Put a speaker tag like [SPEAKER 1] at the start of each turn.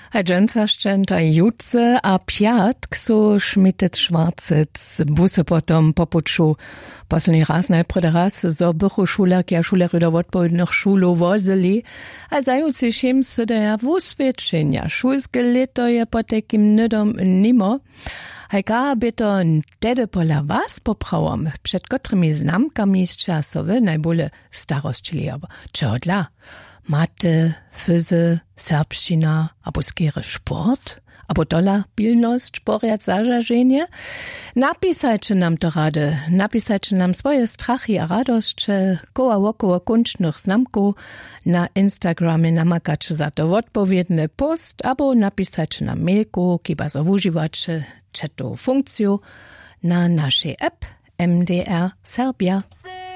[SPEAKER 1] A dżęcaščenta jutce a piatk so šmitec švarcec busy potom popuču. Posledný raz najprve raz zo bychu šulerki a šulery do odpowiednych šulov vozili a zajuci šim se daja vusvedčenja. Šulske leto je potekim nydom nimo. Hajka by to tedy pola was poprawom, przed kotrymi znamkami z czasowy najbole starostili, aber czego dla? Mathe, Physy, Serbszczyna, abo skiery sport, abo dola pilność, sporiat zażarzenie. Napisajcie nam to rady, napisajcie nam swoje strachy a radości, koła wokoło kuncznych znamków na Instagramie, namakacie za to odpowiedny post, abo napisajcie nam mailku, kiba so używacie czatu funkcję na naszej app MDR Serbia.